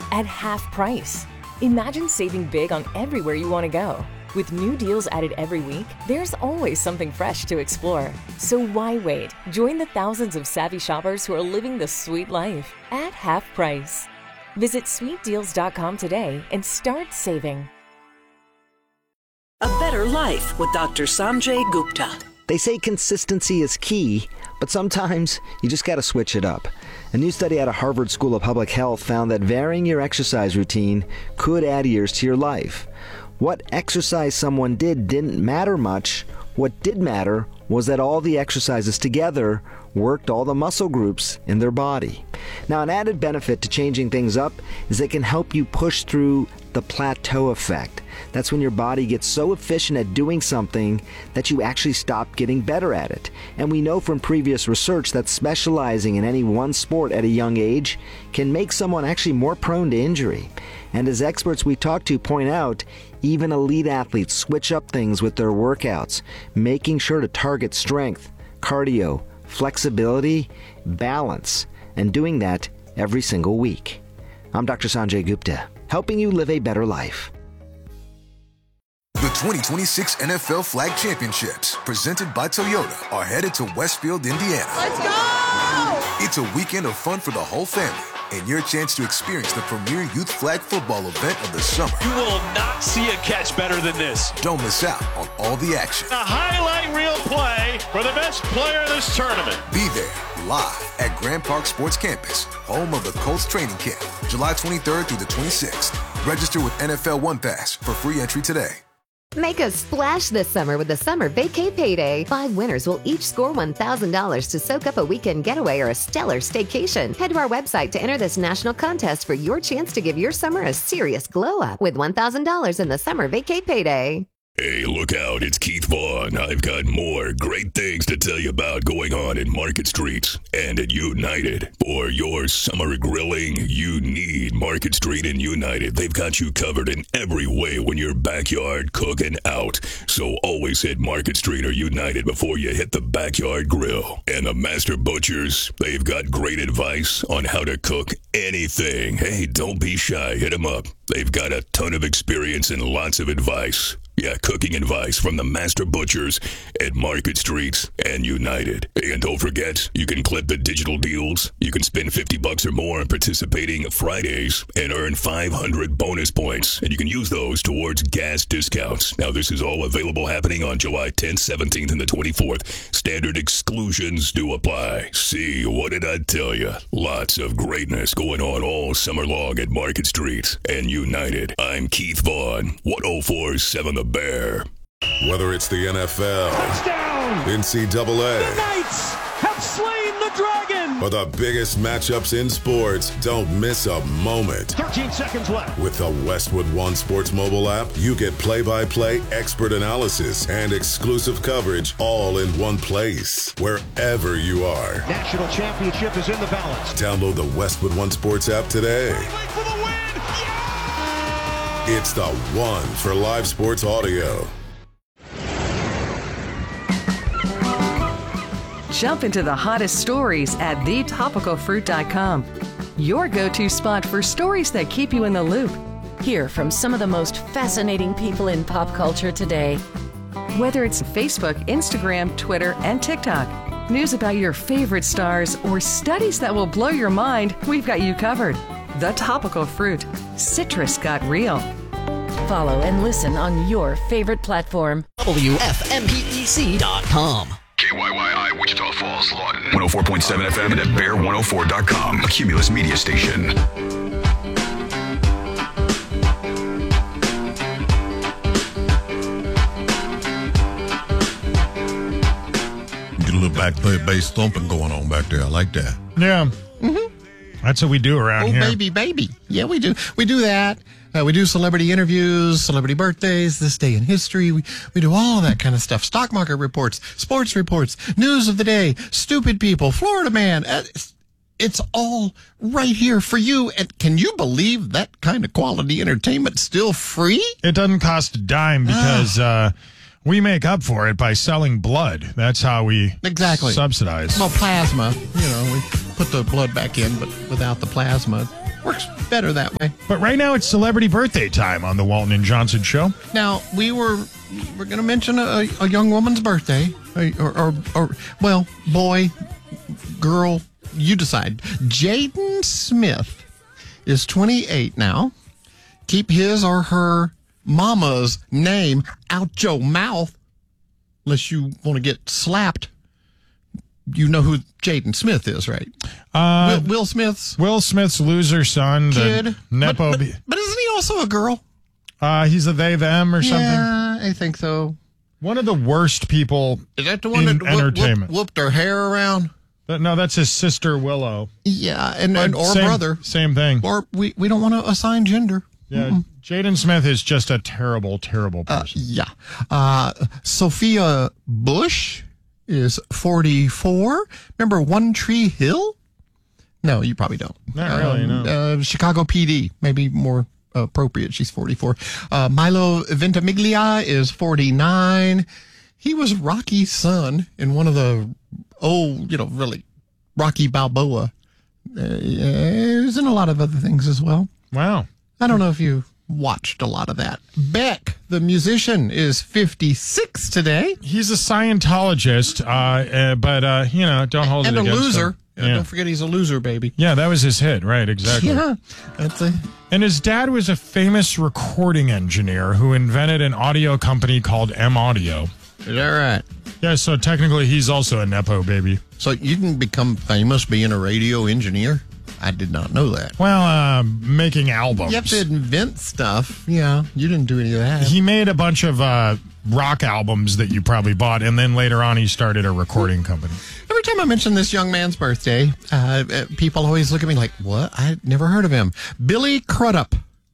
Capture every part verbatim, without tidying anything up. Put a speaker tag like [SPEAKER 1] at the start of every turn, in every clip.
[SPEAKER 1] at half price. Imagine saving big on everywhere you want to go. With new deals added every week, there's always something fresh to explore. So why wait? Join the thousands of savvy shoppers who are living the sweet life at half price. Visit sweet deals dot com today and start saving.
[SPEAKER 2] A Better Life with Doctor Sanjay Gupta.
[SPEAKER 3] They say consistency is key, but sometimes you just got to switch it up. A new study out of Harvard School of Public Health found that varying your exercise routine could add years to your life. What exercise someone did didn't matter much. What did matter was that all the exercises together worked all the muscle groups in their body. Now, an added benefit to changing things up is they can help you push through the plateau effect. That's when your body gets so efficient at doing something that you actually stop getting better at it. And we know from previous research that specializing in any one sport at a young age can make someone actually more prone to injury. And as experts we talk to point out, even elite athletes switch up things with their workouts, making sure to target strength, cardio, flexibility, balance, and doing that every single week. I'm Doctor Sanjay Gupta, helping you live a better life.
[SPEAKER 4] The twenty twenty-six N F L Flag Championships, presented by Toyota, are headed to Westfield, Indiana.
[SPEAKER 5] Let's go!
[SPEAKER 4] It's a weekend of fun for the whole family, and your chance to experience the premier youth flag football event of the summer.
[SPEAKER 6] You will not see a catch better than this.
[SPEAKER 4] Don't miss out on all the action.
[SPEAKER 6] A highlight reel play for the best player in this tournament.
[SPEAKER 4] Be there, live at Grand Park Sports Campus, home of the Colts training camp, July twenty-third through the twenty-sixth. Register with N F L One Pass for free entry today.
[SPEAKER 7] Make a splash this summer with the Summer Vacay Payday. Five winners will each score one thousand dollars to soak up a weekend getaway or a stellar staycation. Head to our website to enter this national contest for your chance to give your summer a serious glow up with one thousand dollars in the Summer Vacay Payday.
[SPEAKER 8] Hey, look out, it's Keith Vaughn. I've got more great things to tell you about going on in Market Streets and at United. For your summer grilling, you need Market Street and United. They've got you covered in every way when you're backyard cooking out. So always hit Market Street or United before you hit the backyard grill. And the Master Butchers, they've got great advice on how to cook anything. Hey, don't be shy, hit them up. They've got a ton of experience and lots of advice. Yeah, cooking advice from the Master Butchers at Market Streets and United. And don't forget, you can clip the digital deals. You can spend fifty bucks or more on participating Fridays and earn five hundred bonus points. And you can use those towards gas discounts. Now, this is all available happening on July tenth, seventeenth, and the twenty-fourth. Standard exclusions do apply. See, what did I tell you? Lots of greatness going on all summer long at Market Street and United. I'm Keith Vaughn, one oh four point seven The Bear.
[SPEAKER 9] Whether it's the N F L,
[SPEAKER 5] touchdown,
[SPEAKER 9] N C double A,
[SPEAKER 5] the Knights have slain the dragon,
[SPEAKER 9] or the biggest matchups in sports, don't miss a moment.
[SPEAKER 5] thirteen seconds left.
[SPEAKER 9] With the Westwood One Sports mobile app, you get play-by-play expert analysis and exclusive coverage all in one place, wherever you are.
[SPEAKER 5] National championship is in the balance.
[SPEAKER 9] Download the Westwood One Sports app today.
[SPEAKER 5] For the win. Yeah!
[SPEAKER 9] It's the one for live sports audio.
[SPEAKER 10] Jump into the hottest stories at the topical fruit dot com. Your go-to spot for stories that keep you in the loop.
[SPEAKER 1] Hear from some of the most fascinating people in pop culture today.
[SPEAKER 10] Whether it's Facebook, Instagram, Twitter, and TikTok, news about your favorite stars, or studies that will blow your mind, we've got you covered. The Topical Fruit. Citrus got real.
[SPEAKER 1] Follow and listen on your favorite platform.
[SPEAKER 11] W F M P E C dot com.
[SPEAKER 12] K Y Y I, Wichita Falls, Lawton. one oh four point seven F M and at bear one oh four dot com. A Cumulus media station.
[SPEAKER 13] Get a little back bass thumping going on back there. I like that.
[SPEAKER 14] Yeah.
[SPEAKER 15] Mm-hmm.
[SPEAKER 14] That's what we do around
[SPEAKER 15] oh,
[SPEAKER 14] here.
[SPEAKER 15] Oh, baby, baby. Yeah, we do. We do that. Uh, we do celebrity interviews, celebrity birthdays, this day in history. We, we do all that kind of stuff. Stock market reports, sports reports, news of the day, stupid people, Florida man. Uh, it's, it's all right here for you. And can you believe that kind of quality entertainment still free?
[SPEAKER 14] It doesn't cost a dime because uh, we make up for it by selling blood. That's how we
[SPEAKER 15] exactly
[SPEAKER 14] subsidize.
[SPEAKER 15] Well, plasma. You know, we put the blood back in, but without the plasma. Works better that way.
[SPEAKER 14] But right now it's celebrity birthday time on the Walton and Johnson Show.
[SPEAKER 15] Now, we were we're going to mention a, a young woman's birthday. Or, or, or, well, boy, girl, you decide. Jaden Smith is twenty-eight now. Keep his or her mama's name out your mouth unless you want to get slapped. You know who Jaden Smith is, right?
[SPEAKER 14] Uh,
[SPEAKER 15] Will, Will Smith's
[SPEAKER 14] Will Smith's loser son,
[SPEAKER 15] kid.
[SPEAKER 14] the Nepo.
[SPEAKER 15] But, but, but isn't he also a girl?
[SPEAKER 14] Uh, he's a they them or something.
[SPEAKER 15] Yeah, I think so.
[SPEAKER 14] One of the worst people.
[SPEAKER 15] Is that the one
[SPEAKER 14] in
[SPEAKER 15] that whoop,
[SPEAKER 14] entertainment?
[SPEAKER 15] Whoop, whooped her hair around?
[SPEAKER 14] But no, that's his sister Willow.
[SPEAKER 15] Yeah, and, and or
[SPEAKER 14] same,
[SPEAKER 15] brother,
[SPEAKER 14] same thing.
[SPEAKER 15] Or we we don't want to assign gender.
[SPEAKER 14] Yeah,
[SPEAKER 15] Mm-mm.
[SPEAKER 14] Jaden Smith is just a terrible, terrible person.
[SPEAKER 15] Uh, yeah. Uh, Sophia Bush is forty-four. Remember One Tree Hill? No, you probably don't.
[SPEAKER 14] Not really,
[SPEAKER 15] um,
[SPEAKER 14] no.
[SPEAKER 15] Uh, Chicago P D, maybe more appropriate. She's forty-four. Uh, Milo Ventimiglia is forty-nine. He was Rocky's son in one of the old, you know, really Rocky Balboa. Uh, he was in a lot of other things as well.
[SPEAKER 14] Wow.
[SPEAKER 15] I don't know if you watched a lot of that. Beck, the musician, is fifty-six today.
[SPEAKER 14] He's a Scientologist, uh, uh, but, uh, you know, don't hold
[SPEAKER 15] and
[SPEAKER 14] it
[SPEAKER 15] a
[SPEAKER 14] against
[SPEAKER 15] loser.
[SPEAKER 14] him.
[SPEAKER 15] Yeah.
[SPEAKER 14] Yeah.
[SPEAKER 15] Don't forget he's a loser, baby.
[SPEAKER 14] Yeah, that was his hit, right, exactly.
[SPEAKER 15] Yeah, that's a...
[SPEAKER 14] And his dad was a famous recording engineer who invented an audio company called M Audio.
[SPEAKER 15] Is that right?
[SPEAKER 14] Yeah, so technically he's also a Nepo baby.
[SPEAKER 15] So you can become famous being a radio engineer? I did not know that.
[SPEAKER 14] Well, uh, making albums.
[SPEAKER 15] You have to invent stuff. Yeah, you didn't do any of that.
[SPEAKER 14] He made a bunch of uh, rock albums that you probably bought, and then later on he started a recording company.
[SPEAKER 15] Every time I mention this young man's birthday, uh, people always look at me like, what? I never heard of him. Billy Crudup.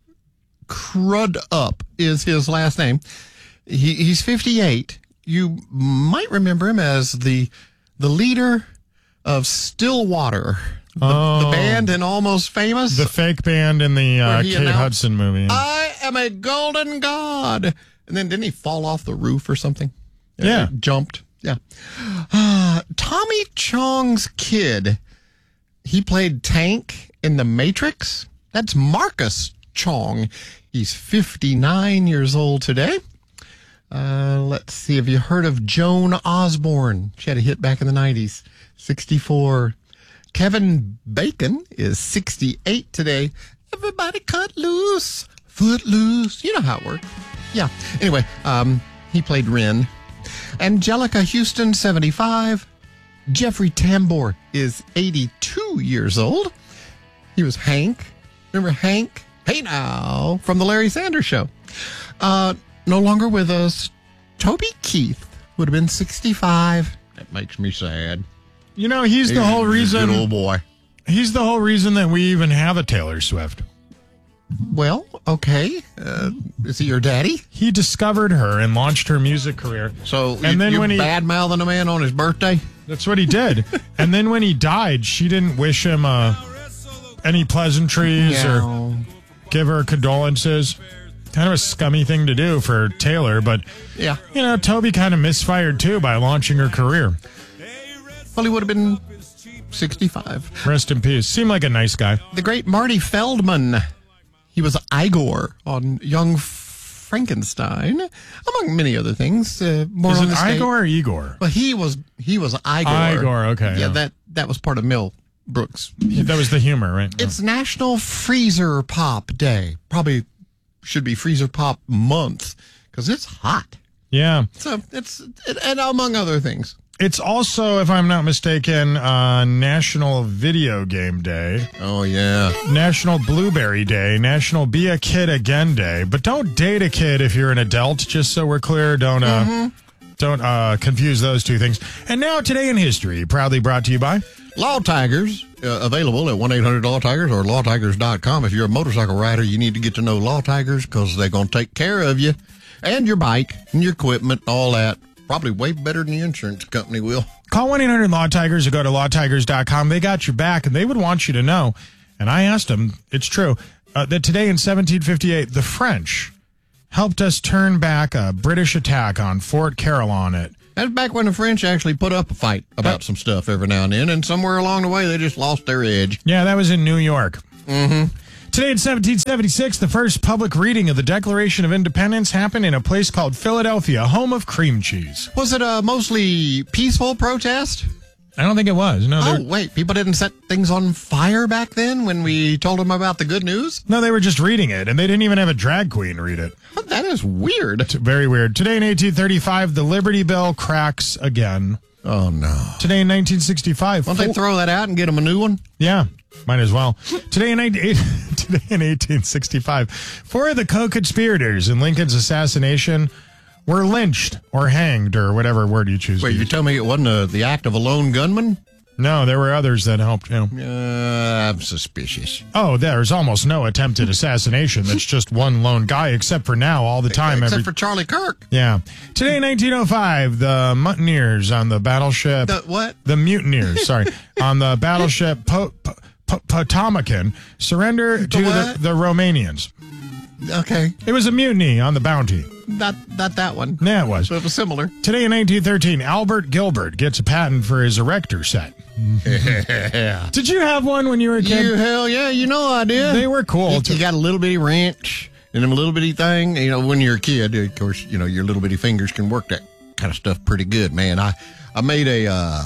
[SPEAKER 15] Crudup is his last name. He, he's fifty-eight. You might remember him as the the leader of Stillwater, the,
[SPEAKER 14] oh,
[SPEAKER 15] the band in Almost Famous.
[SPEAKER 14] The fake band in the uh, Kate
[SPEAKER 15] announced,
[SPEAKER 14] Hudson movie.
[SPEAKER 15] I am a golden god. And then didn't he fall off the roof or something?
[SPEAKER 14] Yeah.
[SPEAKER 15] Uh, jumped. Yeah. Uh, Tommy Chong's kid, he played Tank in The Matrix. That's Marcus Chong. He's fifty-nine years old today. Uh, let's see. Have you heard of Joan Osborne? She had a hit back in the nineties. sixty-four. Kevin Bacon is sixty-eight today. Everybody cut loose. Foot loose. You know how it works. Yeah. Anyway, um, he played Ren. Angelica Houston, seventy-five. Jeffrey Tambor is eighty-two years old. He was Hank. Remember Hank? Hey now, from the Larry Sanders Show. Uh, no longer with us. Toby Keith would have been sixty-five. That makes me sad.
[SPEAKER 14] You know, he's the whole reason.
[SPEAKER 15] Good old boy.
[SPEAKER 14] He's the whole reason that we even have a Taylor Swift.
[SPEAKER 15] Well, okay. Uh, is he your daddy?
[SPEAKER 14] He discovered her and launched her music career.
[SPEAKER 15] So,
[SPEAKER 14] and
[SPEAKER 15] you,
[SPEAKER 14] then
[SPEAKER 15] you're
[SPEAKER 14] when he
[SPEAKER 15] bad-mouthing a man on his birthday?
[SPEAKER 14] That's what he did. And then when he died, she didn't wish him uh, any pleasantries
[SPEAKER 15] No.
[SPEAKER 14] or give her condolences. Kind of a scummy thing to do for Taylor, but
[SPEAKER 15] yeah,
[SPEAKER 14] you know, Toby kind of misfired too by launching her career.
[SPEAKER 15] Well, he would have been sixty-five.
[SPEAKER 14] Rest in peace. Seemed like a nice guy.
[SPEAKER 15] The great Marty Feldman. He was Igor on Young Frankenstein, among many other things. Uh, more
[SPEAKER 14] Is
[SPEAKER 15] on
[SPEAKER 14] it
[SPEAKER 15] the stage.
[SPEAKER 14] Igor or Igor?
[SPEAKER 15] Well, he was he was Igor.
[SPEAKER 14] Igor, okay.
[SPEAKER 15] Yeah,
[SPEAKER 14] yeah.
[SPEAKER 15] that that was part of Mel Brooks.
[SPEAKER 14] That was the humor, right?
[SPEAKER 15] It's National Freezer Pop Day. Probably should be Freezer Pop Month because it's hot.
[SPEAKER 14] Yeah.
[SPEAKER 15] So it's and among other things.
[SPEAKER 14] It's also, if I'm not mistaken, uh, National Video Game Day.
[SPEAKER 15] Oh, yeah.
[SPEAKER 14] National Blueberry Day. National Be a Kid Again Day. But don't date a kid if you're an adult, just so we're clear. Don't uh, mm-hmm. don't uh, confuse those two things. And now, Today in History, proudly brought to you by
[SPEAKER 15] Law Tigers, uh, available at one eight hundred law tigers or law tigers dot com. If you're a motorcycle rider, you need to get to know Law Tigers because they're going to take care of you and your bike and your equipment, all that. Probably way better than the insurance company will.
[SPEAKER 14] Call one eight hundred law tigers or go to law tigers dot com. They got your back, and they would want you to know, and I asked them, it's true, uh, that today in seventeen fifty-eight, the French helped us turn back a British attack on Fort Carillon at...
[SPEAKER 15] That's back when the French actually put up a fight about some stuff every now and then, and somewhere along the way, they just lost their edge.
[SPEAKER 14] Yeah, that was in New York.
[SPEAKER 15] Mm-hmm.
[SPEAKER 14] Today in seventeen seventy-six, the first public reading of the Declaration of Independence happened in a place called Philadelphia, home of cream cheese.
[SPEAKER 15] Was it a mostly peaceful protest?
[SPEAKER 14] I don't think it was. No.
[SPEAKER 15] Oh, wait. People didn't set things on fire back then when we told them about the good news?
[SPEAKER 14] No, they were just reading it, and they didn't even have a drag queen read it.
[SPEAKER 15] That is weird.
[SPEAKER 14] It's very weird. Today in eighteen thirty-five, the Liberty Bell cracks again.
[SPEAKER 15] Oh, no.
[SPEAKER 14] Today in nineteen sixty-five.
[SPEAKER 15] Won't they throw that out and get them a new one?
[SPEAKER 14] Yeah, might as well. Today in, nineteen, today in eighteen sixty-five, four of the co-conspirators in Lincoln's assassination were lynched or hanged or whatever word you choose.
[SPEAKER 15] Wait,
[SPEAKER 14] to
[SPEAKER 15] you
[SPEAKER 14] use.
[SPEAKER 15] tell me it wasn't a, the act of a lone gunman?
[SPEAKER 14] No, there were others that helped. You know.
[SPEAKER 15] Uh, I'm suspicious.
[SPEAKER 14] Oh, there's almost no attempted assassination. That's just one lone guy, except for now, all the time.
[SPEAKER 15] Except
[SPEAKER 14] every...
[SPEAKER 15] for Charlie Kirk.
[SPEAKER 14] Yeah. Today in nineteen oh five, the mutineers on the battleship.
[SPEAKER 15] The what?
[SPEAKER 14] The mutineers, sorry. on the battleship po- po- po- Potomacan surrender to the, the Romanians.
[SPEAKER 15] Okay.
[SPEAKER 14] It was a mutiny on the Bounty.
[SPEAKER 15] Not, not that one.
[SPEAKER 14] Yeah, it was.
[SPEAKER 15] But it was similar.
[SPEAKER 14] Today in nineteen thirteen, Albert Gilbert gets a patent for his erector set.
[SPEAKER 15] Yeah.
[SPEAKER 14] Did you have one when you were a kid?
[SPEAKER 15] You, hell yeah, you know I did.
[SPEAKER 14] They were cool.
[SPEAKER 15] You, you got a little bitty wrench and a little bitty thing. You know, when you're a kid, of course, you know, your little bitty fingers can work that kind of stuff pretty good, man. I, I made a, uh,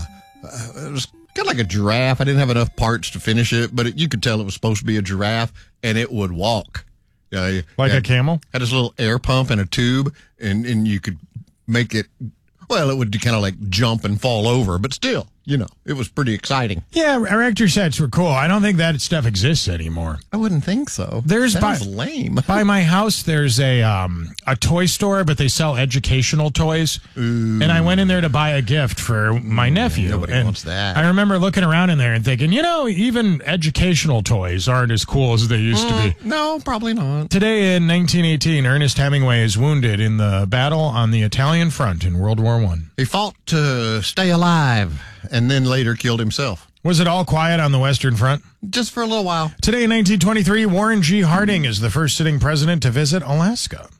[SPEAKER 15] it was kind of like a giraffe. I didn't have enough parts to finish it, but it, you could tell it was supposed to be a giraffe, and it would walk. Uh,
[SPEAKER 14] like
[SPEAKER 15] had,
[SPEAKER 14] a camel?
[SPEAKER 15] Had this little air pump and a tube, and, and you could make it, well, it would kind of like jump and fall over, but still, you know, it was pretty exciting.
[SPEAKER 14] Yeah, erector sets were cool. I don't think that stuff exists anymore.
[SPEAKER 15] I wouldn't think so.
[SPEAKER 14] There's
[SPEAKER 15] that
[SPEAKER 14] by,
[SPEAKER 15] was lame.
[SPEAKER 14] By my house, there's a um, a toy store, but they sell educational toys.
[SPEAKER 15] Ooh.
[SPEAKER 14] And I went in there to buy a gift for my nephew.
[SPEAKER 15] Nobody
[SPEAKER 14] and
[SPEAKER 15] wants that.
[SPEAKER 14] I remember looking around in there and thinking, you know, even educational toys aren't as cool as they used
[SPEAKER 15] Mm,
[SPEAKER 14] to be.
[SPEAKER 15] No, probably not.
[SPEAKER 14] Today in nineteen eighteen, Ernest Hemingway is wounded in the battle on the Italian front in World War One.
[SPEAKER 15] He fought to stay alive and then later killed himself.
[SPEAKER 14] Was it all quiet on the Western Front?
[SPEAKER 15] Just for a little while.
[SPEAKER 14] Today in nineteen twenty-three, Warren G. Harding is the first sitting president to visit Alaska.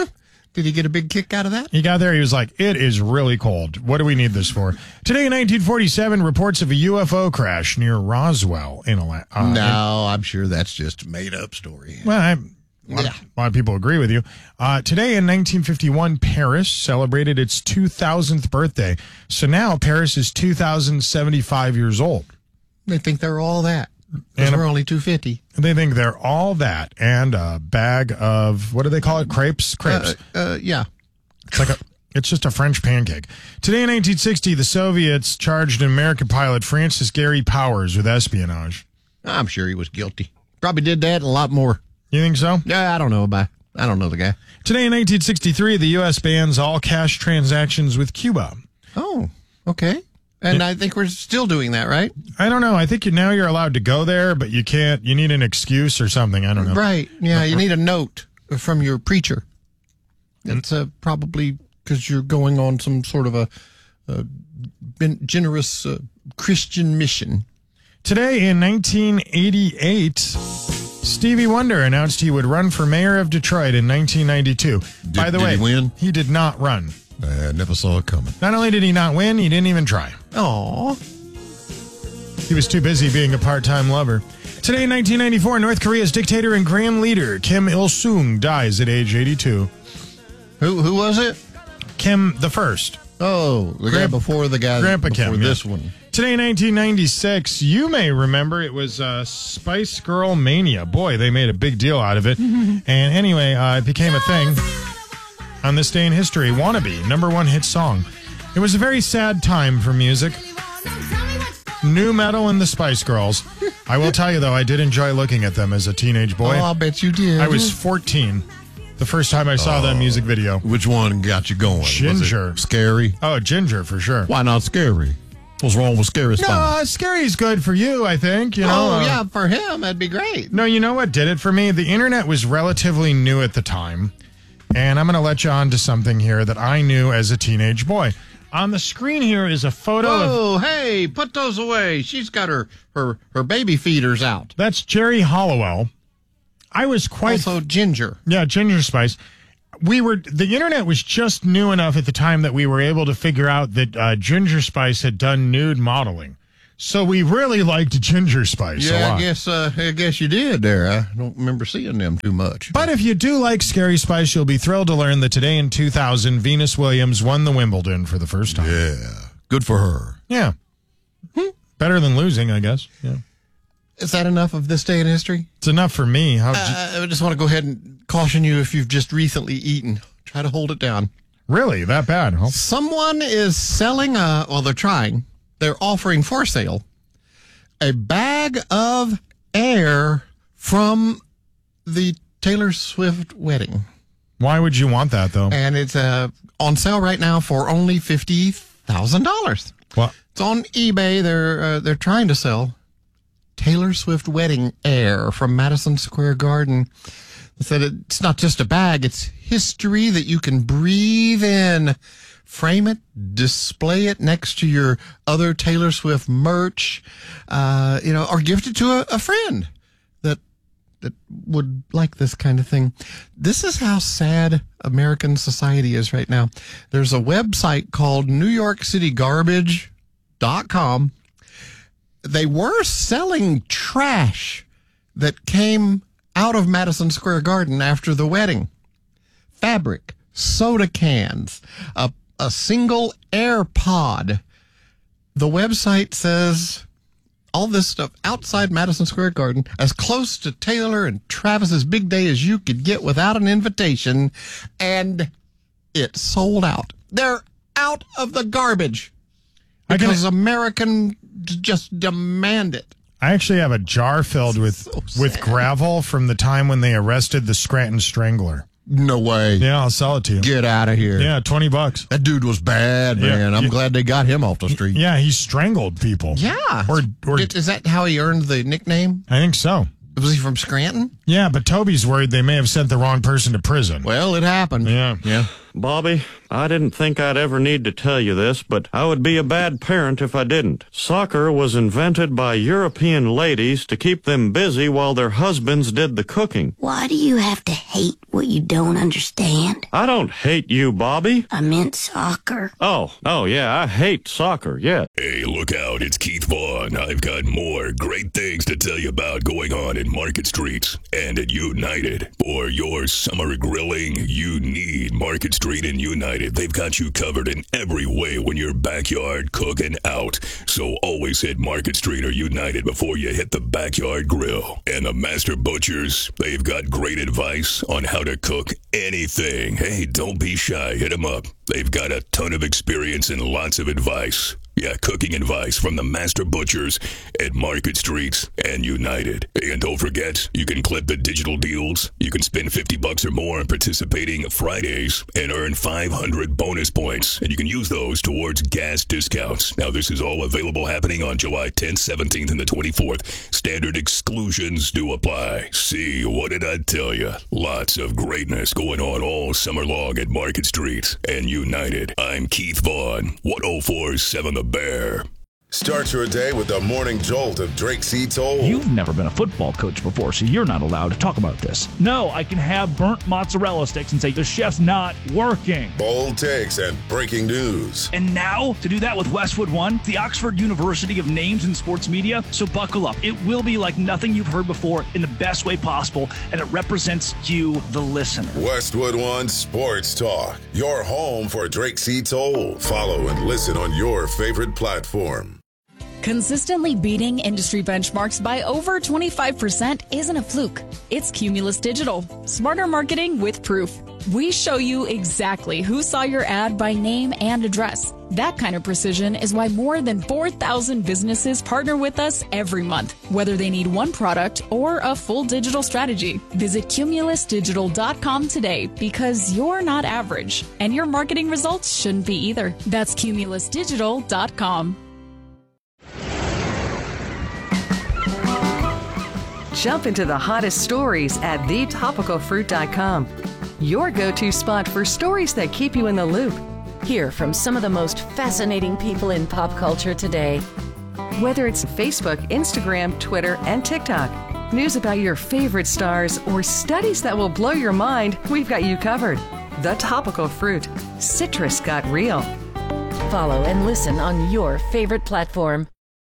[SPEAKER 15] Did he get a big kick out of that?
[SPEAKER 14] He got there, he was like, it is really cold. What do we need this for? Today in nineteen forty-seven, reports of a U F O crash near Roswell in Alaska. Uh,
[SPEAKER 15] no, I'm sure that's just a made-up story.
[SPEAKER 14] Well, I, a, lot
[SPEAKER 15] Yeah.
[SPEAKER 14] of, a lot of people agree with you. Uh, today in nineteen fifty-one, Paris celebrated its two thousandth birthday. So now Paris is two thousand seventy-five years old.
[SPEAKER 15] They think they're all that. Because
[SPEAKER 14] And a-
[SPEAKER 15] we're only two fifty.
[SPEAKER 14] They think they're all that and a bag of, what do they call it? Crepes? Crepes.
[SPEAKER 15] Uh, uh, yeah.
[SPEAKER 14] It's like a, it's just a French pancake. Today in nineteen sixty, the Soviets charged an American pilot, Francis Gary Powers, with espionage.
[SPEAKER 15] I'm sure he was guilty. Probably did that and a lot more.
[SPEAKER 14] You think so?
[SPEAKER 15] Yeah, I don't know about. I don't know the guy.
[SPEAKER 14] Today in nineteen sixty-three, the U S bans all cash transactions with Cuba.
[SPEAKER 15] Oh, okay. And I think we're still doing that, right?
[SPEAKER 14] I don't know. I think you, now you're allowed to go there, but you can't. You need an excuse or something. I don't know.
[SPEAKER 15] Right. Yeah, you need a note from your preacher. It's uh, probably because you're going on some sort of a, a generous uh, Christian mission.
[SPEAKER 14] Today in nineteen eighty-eight, Stevie Wonder announced he would run for mayor of Detroit in nineteen ninety-two.
[SPEAKER 15] Did,
[SPEAKER 14] By the
[SPEAKER 15] did
[SPEAKER 14] way,
[SPEAKER 15] he win?
[SPEAKER 14] He did not run.
[SPEAKER 15] I never saw it coming.
[SPEAKER 14] Not only did he not win, he didn't even try.
[SPEAKER 15] Aw.
[SPEAKER 14] He was too busy being a part-time lover. Today in nineteen ninety-four, North Korea's dictator and grand leader, Kim Il-sung, dies at age eighty-two.
[SPEAKER 15] Who who was it?
[SPEAKER 14] Kim the First.
[SPEAKER 15] Oh, the guy
[SPEAKER 14] Grand-
[SPEAKER 15] before the guy
[SPEAKER 14] Grandpa
[SPEAKER 15] before
[SPEAKER 14] Kim,
[SPEAKER 15] this
[SPEAKER 14] yeah.
[SPEAKER 15] one.
[SPEAKER 14] Today in nineteen ninety-six, you may remember it was uh, Spice Girl Mania. Boy, they made a big deal out of it. And anyway, uh, it became a thing on this day in history. Wannabe, number one hit song. It was a very sad time for music. New metal and the Spice Girls. I will tell you, though, I did enjoy looking at them as a teenage boy.
[SPEAKER 15] Oh, I'll bet you did.
[SPEAKER 14] I was fourteen the first time I saw
[SPEAKER 15] Oh.
[SPEAKER 14] that music video.
[SPEAKER 15] Which one got you going?
[SPEAKER 14] Ginger.
[SPEAKER 15] Was it scary?
[SPEAKER 14] Oh, Ginger, for sure.
[SPEAKER 15] Why not scary? What's wrong with scary stuff?
[SPEAKER 14] No, Scary's good for you, I think. You know,
[SPEAKER 15] oh,
[SPEAKER 14] uh,
[SPEAKER 15] yeah, for him, that'd be great.
[SPEAKER 14] No, you know what did it for me? The internet was relatively new at the time. And I'm going to let you on to something here that I knew as a teenage boy. On the screen here is a photo of...
[SPEAKER 15] Oh, hey, put those away. She's got her, her, her baby feeders out.
[SPEAKER 14] That's Jerry Hollowell. I was quite...
[SPEAKER 15] Also Ginger.
[SPEAKER 14] Yeah, Ginger Spice. We were... The internet was just new enough at the time that we were able to figure out that uh, Ginger Spice had done nude modeling. So we really liked ginger spice a
[SPEAKER 15] Yeah,
[SPEAKER 14] lot.
[SPEAKER 15] I guess uh, I guess you did there. I don't remember seeing them too much.
[SPEAKER 14] But if you do like Scary Spice, you'll be thrilled to learn that today in two thousand, Venus Williams won the Wimbledon for the first time.
[SPEAKER 13] Yeah, good for her.
[SPEAKER 14] Yeah. Better than losing, I guess. Yeah.
[SPEAKER 15] Is that enough of this day in history?
[SPEAKER 14] It's enough for me. How?
[SPEAKER 15] Uh, I just want to go ahead and caution you if you've just recently eaten. Try to hold it down.
[SPEAKER 14] Really? That bad? Huh?
[SPEAKER 15] Someone is selling a, well, they're trying, they're offering for sale a bag of air from the Taylor Swift wedding.
[SPEAKER 14] Why would you want that, though?
[SPEAKER 15] And it's uh, on sale right now for only fifty thousand dollars.
[SPEAKER 14] What?
[SPEAKER 15] It's on eBay. They're uh, they're trying to sell Taylor Swift wedding air from Madison Square Garden. They said it's not just a bag, it's history that you can breathe in. Frame it, display it next to your other Taylor Swift merch, uh, you know, or gift it to a, a friend that that would like this kind of thing. This is how sad American society is right now. There's a website called New York City Garbage dot com. They were selling trash that came out of Madison Square Garden after the wedding. Fabric, soda cans, a a single AirPod. The website says all this stuff outside Madison Square Garden, as close to Taylor and Travis's big day as you could get without an invitation, and it sold out. They're out of the garbage because Americans just demand it.
[SPEAKER 14] I actually have a jar filled with
[SPEAKER 15] so
[SPEAKER 14] with gravel from the time when they arrested the Scranton Strangler.
[SPEAKER 15] No way.
[SPEAKER 14] Yeah, I'll sell it to you.
[SPEAKER 15] Get out of here.
[SPEAKER 14] Yeah, twenty bucks.
[SPEAKER 15] That dude was bad, man.
[SPEAKER 14] Yeah,
[SPEAKER 15] I'm
[SPEAKER 14] yeah.
[SPEAKER 15] glad they got him off the street.
[SPEAKER 14] Yeah, he strangled people.
[SPEAKER 15] Yeah.
[SPEAKER 14] Or, or
[SPEAKER 15] Did- is that how he earned the nickname?
[SPEAKER 14] I think so.
[SPEAKER 15] Was he from Scranton?
[SPEAKER 14] Yeah, but Toby's worried they may have sent the wrong person to prison.
[SPEAKER 15] Well, it happened.
[SPEAKER 14] Yeah.
[SPEAKER 15] Yeah.
[SPEAKER 6] Bobby, I didn't think I'd ever need to tell you this, but I would be a bad parent if I didn't. Soccer was invented by European ladies to keep them busy while their husbands did the cooking.
[SPEAKER 16] Why do you have to hate what you don't understand?
[SPEAKER 6] I don't hate you, Bobby.
[SPEAKER 16] I meant soccer.
[SPEAKER 6] Oh, oh yeah, I hate soccer, yeah.
[SPEAKER 8] Hey, look out, it's Keith Vaughn. I've got more great things to tell you about going on in Market Streets and at United. For your summer grilling, you need Market Street and United. They've got you covered in every way when you're backyard cooking out. So always hit Market Street or United before you hit the backyard grill. And the Master Butchers, they've got great advice on how to cook anything. Hey, don't be shy, hit them up. They've got a ton of experience and lots of advice. Yeah, cooking advice from the Master Butchers at Market Streets and United. And don't forget, you can clip the digital deals. You can spend fifty bucks or more on participating Fridays and earn five hundred bonus points. And you can use those towards gas discounts. Now, this is all available happening on July tenth, seventeenth, and the twenty-fourth. Standard exclusions do apply. See, what did I tell you? Lots of greatness going on all summer long at Market Street and United. I'm Keith Vaughn, one oh four point seven The Bear.
[SPEAKER 9] Start your day with the morning jolt of Drake C. Toll.
[SPEAKER 17] You've never been a football coach before, so you're not allowed to talk about this. No, I can have burnt mozzarella sticks and say the chef's not working.
[SPEAKER 9] Bold takes and breaking news.
[SPEAKER 17] And now, to do that with Westwood One, the Oxford University of Names in Sports Media. So buckle up. It will be like nothing you've heard before in the best way possible, and it represents you, the listener.
[SPEAKER 9] Westwood One Sports Talk, your home for Drake C. Toll. Follow and listen on your favorite platform.
[SPEAKER 18] Consistently beating industry benchmarks by over twenty-five percent isn't a fluke. It's Cumulus Digital. Smarter marketing with proof. We show you exactly who saw your ad by name and address. That kind of precision is why more than four thousand businesses partner with us every month, whether they need one product or a full digital strategy. Visit Cumulus Digital dot com today because you're not average, and your marketing results shouldn't be either. That's Cumulus Digital dot com.
[SPEAKER 10] Jump into the hottest stories at the topical fruit dot com. Your go-to spot for stories that keep you in the loop.
[SPEAKER 1] Hear from some of the most fascinating people in pop culture today.
[SPEAKER 10] Whether it's Facebook, Instagram, Twitter, and TikTok, news about your favorite stars, or studies that will blow your mind, we've got you covered. The Topical Fruit. Citrus got real.
[SPEAKER 1] Follow and listen on your favorite platform.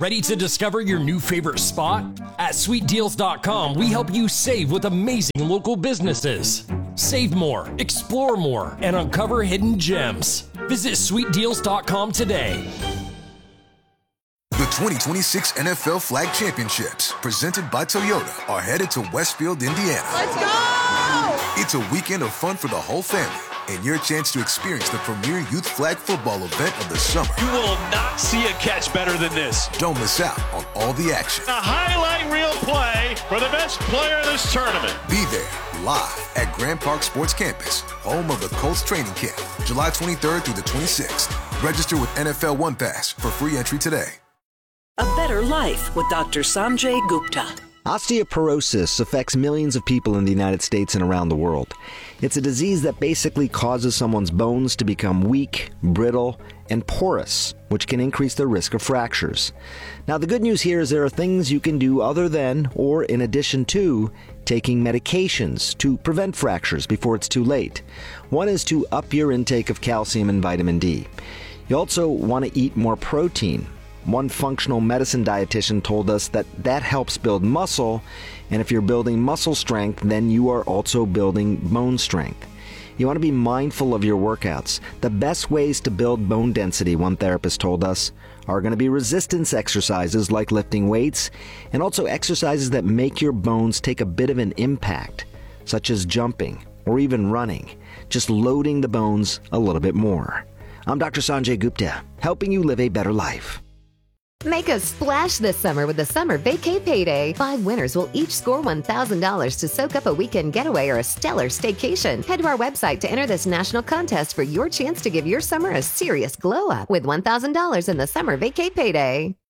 [SPEAKER 19] Ready to discover your new favorite spot? At sweet deals dot com, we help you save with amazing local businesses. Save more, explore more, and uncover hidden gems. Visit sweet deals dot com today.
[SPEAKER 4] The twenty twenty-six N F L Flag Championships, presented by Toyota, are headed to Westfield, Indiana.
[SPEAKER 5] Let's go!
[SPEAKER 4] It's a weekend of fun for the whole family, and your chance to experience the premier youth flag football event of the summer.
[SPEAKER 5] You will not see a catch better than this.
[SPEAKER 4] Don't miss out on all the action.
[SPEAKER 5] A highlight reel play for the best player in this tournament.
[SPEAKER 4] Be there live at Grand Park Sports Campus, home of the Colts training camp, July twenty-third through the twenty-sixth. Register with N F L One Pass for free entry today.
[SPEAKER 2] A better life with Doctor Sanjay Gupta.
[SPEAKER 3] Osteoporosis affects millions of people in the United States and around the world. It's a disease that basically causes someone's bones to become weak, brittle, and porous, which can increase their risk of fractures. Now, the good news here is there are things you can do other than, or in addition to, taking medications to prevent fractures before it's too late. One is to up your intake of calcium and vitamin D. You also want to eat more protein. One functional medicine dietitian told us that that helps build muscle, and if you're building muscle strength, then you are also building bone strength. You want to be mindful of your workouts. The best ways to build bone density, one therapist told us, are going to be resistance exercises like lifting weights, and also exercises that make your bones take a bit of an impact, such as jumping or even running, just loading the bones a little bit more. I'm Doctor Sanjay Gupta, helping you live a better life.
[SPEAKER 7] Make a splash this summer with the Summer Vacay Payday. Five winners will each score one thousand dollars to soak up a weekend getaway or a stellar staycation. Head to our website to enter this national contest for your chance to give your summer a serious glow up with one thousand dollars in the Summer Vacay Payday.